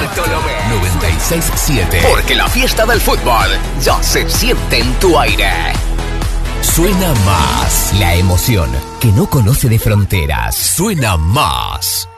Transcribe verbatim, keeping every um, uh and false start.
Bartolomé noventa y seis siete. Porque la fiesta del fútbol ya se siente en tu aire. Suena más la emoción que no conoce de fronteras. Suena más